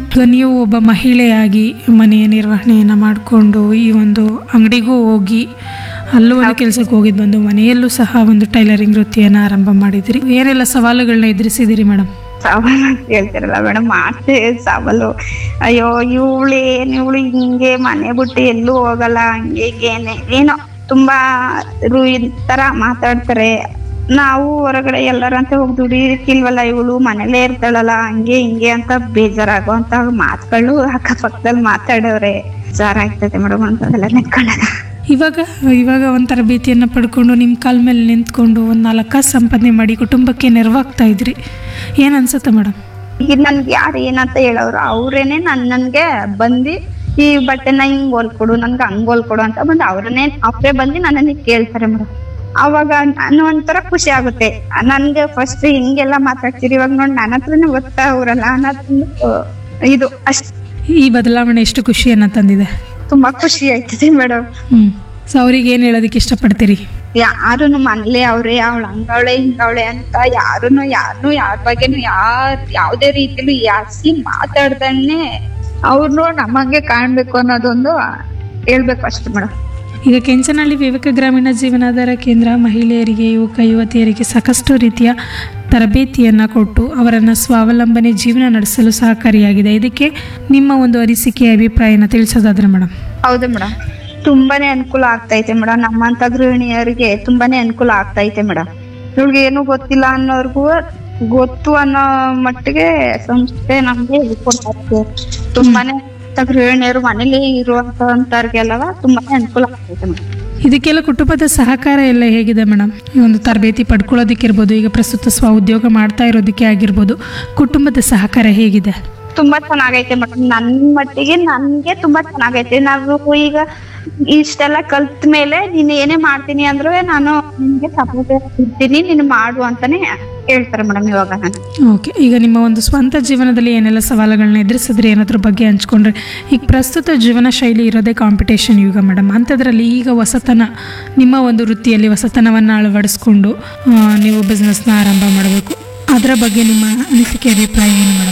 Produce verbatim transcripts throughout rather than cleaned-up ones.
ಈಗ ನೀವು ಒಬ್ಬ ಮಹಿಳೆಯಾಗಿ ಮನೆಯ ನಿರ್ವಹಣೆಯನ್ನು ಮಾಡಿಕೊಂಡು ಈ ಒಂದು ಅಂಗಡಿಗೂ ಹೋಗಿ ಅಲ್ಲೂ ಒಂದು ಕೆಲಸಕ್ಕೆ ಹೋಗಿದ್ದು ಬಂದು ಮನೆಯಲ್ಲೂ ಸಹ ಒಂದು ಟೈಲರಿಂಗ್ ವೃತ್ತಿಯನ್ನು ಆರಂಭ ಮಾಡಿದಿರಿ. ಏನೆಲ್ಲ ಸವಾಲುಗಳನ್ನ ಎದುರಿಸಿದಿರಿ ಮೇಡಮ್? ಸವಾಲು ಅಂತ ಹೇಳ್ತಿರಲ್ಲ ಮೇಡಮ್, ಮಾಡ್ತೇವೆ ಸವಾಲು. ಅಯ್ಯೋ ಇವಳೇನ್ ಇವಳು ಹಿಂಗೆ ಮನೆ ಬಿಟ್ಟು ಎಲ್ಲೂ ಹೋಗಲ್ಲ, ಹಂಗೆ ಹೀಗೇನೆ ಏನೋ ತುಂಬಾ ರು ಈ ತರ ಮಾತಾಡ್ತಾರೆ. ನಾವು ಹೊರಗಡೆ ಎಲ್ಲರಂತೆ ಹೋಗಿ ದುಡಿಯಕ್ಕಿಲ್ವಲ್ಲ, ಇವಳು ಮನೇಲೇ ಇರ್ತಾಳಲ್ಲ, ಹಂಗೆ ಹಿಂಗೆ ಅಂತ ಬೇಜಾರಾಗುವಂತ ಮಾತುಗಳು ಅಕ್ಕಪಕ್ಕದಲ್ಲಿ ಮಾತಾಡೋರೆ. ಬೇಜಾರಾಗ್ತದೆ ಮೇಡಮ್ ಅಂತದೆಲ್ಲ ನೆನ್ಕೊಂಡಾಗ. ಇವಾಗ ಇವಾಗ ಒಂದು ತರಬೇತಿಯನ್ನು ಪಡ್ಕೊಂಡು ನಿಮ್ಮ ಕಾಲ ಮೇಲೆ ನಿಂತ್ಕೊಂಡು ಒಂದು ನಾಲ್ಕು ಕಾಸು ಸಂಪಾದನೆ ಮಾಡಿ ಕುಟುಂಬಕ್ಕೆ ನೆರವಾಗ್ತಾ ಇದ್ರಿ, ಏನು ಅನ್ಸುತ್ತೆ ಮೇಡಮ್? ಈಗ ನನ್ಗೆ ಯಾರು ಏನಂತ ಹೇಳೋರು ಅವ್ರೇನೆ ನನ್ ನನ್ಗೆ ಬಂದು ಈ ಬಟ್ಟೆನ ಹಿಂಗ್ ಹೊಲ್ಕೊಡು, ನನ್ಗೆ ಹಂಗ್ ಹೊಲ್ಕೊಡು ಅಂತ ಬಂದು ಅವ್ರನ್ನೇ ಅವರೇ ಬಂದು ನನ್ನನ್ನ ಕೇಳ್ತಾರೆ ಮೇಡಮ್. ಅವಾಗ ನಾನು ಒಂಥರ ಖುಷಿ ಆಗುತ್ತೆ. ನನ್ಗೆ ಫಸ್ಟ್ ಹಿಂಗೆಲ್ಲ ಮಾತಾಡ್ತೀರಿ, ಇವಾಗ ನೋಡಿ ನನ್ನ ಹತ್ರನೇ ಗೊತ್ತಾ ಅವ್ರಲ್ಲ ಅನ್ನೋದು ಇದು ಅಷ್ಟ್. ಈ ಬದಲಾವಣೆ ಎಷ್ಟು ಖುಷಿಯನ್ನ ತಂದಿದೆ? ತುಂಬಾ ಖುಷಿ ಆಯ್ತದೆ ಮೇಡಮ್. ಹ್ಮ್ ಸೊ ಅವ್ರಿಗೆ ಏನ್ ಹೇಳೋದಕ್ಕೆ ಇಷ್ಟಪಡ್ತೀರಿ? ಯಾರುನು ಮನೇಲೆ ಅವ್ರೆ ಅವಳು ಹಂಗವಳೆ ಹಿಂಗವಳೆ ಅಂತ ಯಾರುನು ಯಾರನು ಯಾರ ಬಗ್ಗೆನು ಯಾರ್ ಯಾವ್ದೇ ರೀತಿಲೂ ಯಾಸಿ ಮಾತಾಡ್ದನ್ನೇ ಅವ್ರನ್ನು ನಮಗೆ ಕಾಣ್ಬೇಕು ಅನ್ನೋದೊಂದು ಹೇಳ್ಬೇಕು ಅಷ್ಟೇ ಮೇಡಮ್. ಈಗ ಕೆಂಚನಹಳ್ಳಿ ವಿವೇಕ ಗ್ರಾಮೀಣ ಜೀವನಾಧಾರ ಕೇಂದ್ರ ಮಹಿಳೆಯರಿಗೆ, ಯುವಕ ಯುವತಿಯರಿಗೆ ಸಾಕಷ್ಟು ರೀತಿಯ ತರಬೇತಿಯನ್ನು ಕೊಟ್ಟು ಅವರನ್ನು ಸ್ವಾವಲಂಬನೆ ಜೀವನ ನಡೆಸಲು ಸಹಕಾರಿಯಾಗಿದೆ. ಇದಕ್ಕೆ ನಿಮ್ಮ ಒಂದು ಅನಿಸಿಕೆ ಅಭಿಪ್ರಾಯನ ತಿಳಿಸೋದಾದ್ರೆ ಮೇಡಮ್? ಹೌದು ಮೇಡಮ್, ತುಂಬಾನೇ ಅನುಕೂಲ ಆಗ್ತೈತೆ ಮೇಡಮ್. ನಮ್ಮಂತ ಗೃಹಿಣಿಯರಿಗೆ ತುಂಬಾನೇ ಅನುಕೂಲ ಆಗ್ತೈತೆ ಮೇಡಮ್. ಇವ್ಳಿಗೆ ಏನು ಗೊತ್ತಿಲ್ಲ ಅನ್ನೋರ್ಗು ಗೊತ್ತು ಅನ್ನೋ ಮಟ್ಟಿಗೆ ಸಂಸ್ಥೆ ನಮ್ಗೆ ಹೇಳ್ಕೊಡ್ತಾರೆ. ತುಂಬಾನೇ ಗೃಹಿಣಿಯರು ಮನೇಲಿ ಇರುವಂತವ್ರಿಗೆಲ್ಲವ ತುಂಬಾನೇ ಅನುಕೂಲ ಆಗ್ತೈತೆ ಮೇಡಮ್. ಇದಕ್ಕೆಲ್ಲ ಕುಟುಂಬದ ಸಹಕಾರ ಎಲ್ಲ ಹೇಗಿದೆ ಮೇಡಮ್? ಈ ಒಂದು ತರಬೇತಿ ಪಡ್ಕೊಳ್ಳೋದಕ್ಕಿರ್ಬೋದು, ಈಗ ಪ್ರಸ್ತುತ ಸ್ವ ಉದ್ಯೋಗ ಮಾಡ್ತಾ ಇರೋದಕ್ಕೆ ಆಗಿರ್ಬೋದು, ಕುಟುಂಬದ ಸಹಕಾರ ಹೇಗಿದೆ? ತುಂಬಾ ಚೆನ್ನಾಗೈತೆ ಮೇಡಮ್. ನನ್ ಮಟ್ಟಿಗೆ ನನ್ಗೆ ತುಂಬಾ ಚೆನ್ನಾಗೈತೆ. ನಾವು ಈಗ ಇಷ್ಟೆಲ್ಲ ಕಲ್ತ ಮೇಲೆ ನೀನ್ ಏನೇ ಮಾಡ್ತೀನಿ ಅಂದ್ರೂ ನಾನು ನಿನ್ಗೆ ಸಪೋರ್ಟ್ ಇರ್ತೀನಿ, ನೀನು ಮಾಡು ಅಂತಾನೆ ಹೇಳ್ತಾರೆ ಮೇಡಮ್ ಇವಾಗ. ನಾನು ಓಕೆ, ಈಗ ನಿಮ್ಮ ಒಂದು ಸ್ವಂತ ಜೀವನದಲ್ಲಿ ಏನೆಲ್ಲ ಸವಾಲುಗಳನ್ನ ಎದುರಿಸಿದ್ರಿ ಅನ್ನೋದ್ರ ಬಗ್ಗೆ ಹಂಚ್ಕೊಂಡ್ರೆ, ಈಗ ಪ್ರಸ್ತುತ ಜೀವನ ಶೈಲಿ ಇರೋದೇ ಕಾಂಪಿಟೇಷನ್ ಯುಗ ಮೇಡಮ್. ಅಂಥದ್ರಲ್ಲಿ ಈಗ ಹೊಸತನ, ನಿಮ್ಮ ಒಂದು ವೃತ್ತಿಯಲ್ಲಿ ಹೊಸತನವನ್ನು ಅಳವಡಿಸ್ಕೊಂಡು ನೀವು ಬಿಸ್ನೆಸ್ನ ಆರಂಭ ಮಾಡಬೇಕು, ಅದರ ಬಗ್ಗೆ ನಿಮ್ಮ ಅನಿಸಿಕೆ ಅಭಿಪ್ರಾಯ ಏನು ಮೇಡಮ್?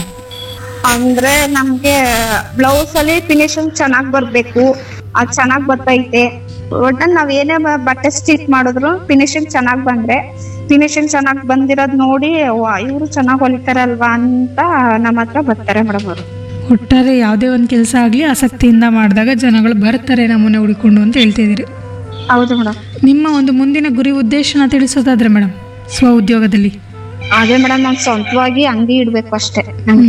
ಅಂದ್ರೆ ನಮ್ಗೆ ಬ್ಲೌಸ್ ಅಲ್ಲಿ ಫಿನಿಶಿಂಗ್ ಚೆನ್ನಾಗ್ ಬರ್ಬೇಕು, ಅದ್ ಚೆನ್ನಾಗ್ ಬರ್ತೈತೆ. ಒಟ್ನಲ್ಲಿ ನಾವ್ ಏನೇ ಬಟ್ಟೆ ಸ್ಟಿಚ್ ಮಾಡಿದ್ರು ಫಿನಿಶಿಂಗ್ ಚೆನ್ನಾಗ್ ಬಂದ್ರೆ, ಫಿನಿಶಿಂಗ್ ಚೆನ್ನಾಗ್ ಬಂದಿರೋದ್ ನೋಡಿ ಇವ್ರು ಚೆನ್ನಾಗ್ ಹೊಲಿತಾರಲ್ವಾ ಅಂತ ನಮ್ಮ ಹತ್ರ ಬರ್ತಾರೆ ಮೇಡಮ್ ಅವರು. ಒಟ್ಟಾರೆ ಯಾವುದೇ ಒಂದು ಕೆಲಸ ಆಗಲಿ ಆಸಕ್ತಿಯಿಂದ ಮಾಡಿದಾಗ ಜನಗಳು ಬರ್ತಾರೆ ನಮ್ಮನ್ನ ಹುಡುಕೊಂಡು ಅಂತ ಹೇಳ್ತಿದ್ದೀರಿ. ಹೌದು ಮೇಡಮ್. ನಿಮ್ಮ ಒಂದು ಮುಂದಿನ ಗುರಿ ಉದ್ದೇಶನ ತಿಳಿಸೋದಾದ್ರೆ ಮೇಡಮ್, ಸ್ವ ಉದ್ಯೋಗದಲ್ಲಿ? ಅದೇ ಮೇಡಮ್, ನಾನ್ ಸ್ವಂತವಾಗಿ ಅಂಗಡಿ ಇಡ್ಬೇಕು ಅಷ್ಟೇ.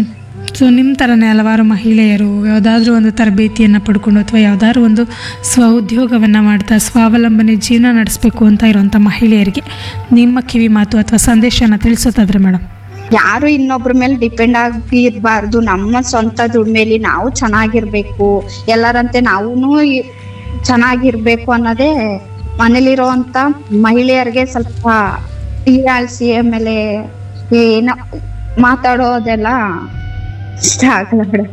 ಸೊ ನಿಮ್ಮ ಥರನೇ ಹಲವಾರು ಮಹಿಳೆಯರು ಯಾವುದಾದ್ರೂ ಒಂದು ತರಬೇತಿಯನ್ನು ಪಡ್ಕೊಂಡು ಅಥವಾ ಯಾವುದಾದ್ರೂ ಒಂದು ಸ್ವ ಉದ್ಯೋಗವನ್ನು ಮಾಡ್ತಾ ಸ್ವಾವಲಂಬನೆ ಜೀವನ ನಡೆಸಬೇಕು ಅಂತ ಇರುವಂಥ ಮಹಿಳೆಯರಿಗೆ ನಿಮ್ಮ ಕಿವಿ ಮಾತು ಅಥವಾ ಸಂದೇಶನ ತಿಳಿಸೋದಾದ್ರೆ ಮೇಡಮ್? ಯಾರು ಇನ್ನೊಬ್ರ ಮೇಲೆ ಡಿಪೆಂಡ್ ಆಗಿ ಇರಬಾರ್ದು. ನಮ್ಮ ಸ್ವಂತ ದುಡ್ಮೇಲಿ ನಾವು ಚೆನ್ನಾಗಿರ್ಬೇಕು, ಎಲ್ಲರಂತೆ ನಾವು ಚೆನ್ನಾಗಿರ್ಬೇಕು ಅನ್ನೋದೇ ಮನೇಲಿರುವಂತ ಮಹಿಳೆಯರಿಗೆ ಸ್ವಲ್ಪ ಹೀಯಾಳಿಸಿ ಆಮೇಲೆ ಏನೋ ಮಾತಾಡೋದೆಲ್ಲ ಇಷ್ಟ ಆಗಲ್ಲ ಮೇಡಮ್.